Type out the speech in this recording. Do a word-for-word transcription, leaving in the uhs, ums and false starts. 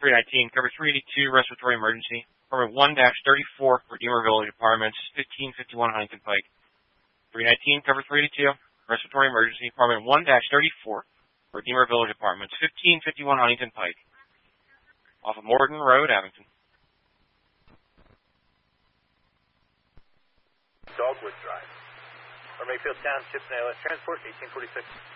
three nineteen, cover three eighty-two, respiratory emergency. Department one thirty-four, Redeemer Village Apartments, fifteen fifty-one Huntington Pike. three nineteen, cover three eighty-two, respiratory emergency. Department one thirty-four, Redeemer Village Apartments, fifteen fifty-one Huntington Pike. Off of Morton Road, Abington. Dogwood Drive. Or Mayfield Township, Transport, eighteen forty-six.